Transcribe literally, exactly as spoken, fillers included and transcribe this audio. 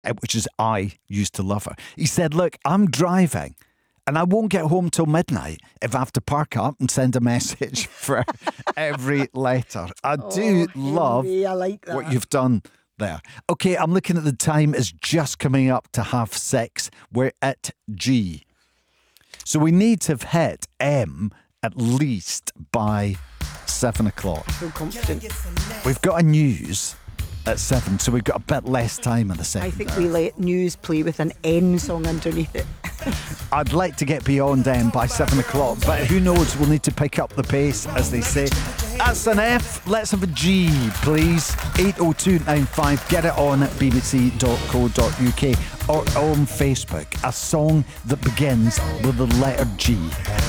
uh, which is I used to love her. He said, look, I'm driving and I won't get home till midnight if I have to park up and send a message for every letter. I Oh, do love Henry, I like that. what you've done there. Okay, I'm looking at the time. It's just coming up to half six. We're at G. So we need to have hit M at least by seven o'clock. I feel confident. We've got a news at seven, so we've got a bit less time in the second I think hour. we let news play with an N song underneath it. I'd like to get beyond M by seven o'clock, but who knows? We'll need to pick up the pace, as they say. That's an F. Let's have a G, please. eight oh two nine five. Get it on at b b c dot co dot u k or on Facebook. A song that begins with the letter G.